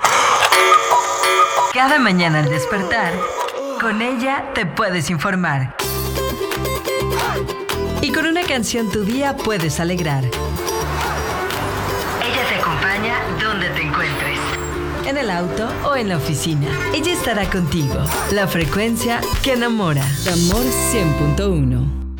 Cada mañana al despertar, con ella te puedes informar. Y con una canción tu día puedes alegrar. Ella te acompaña donde te encuentres. En el auto o en la oficina. Ella estará contigo. La frecuencia que enamora. Amor 100.1.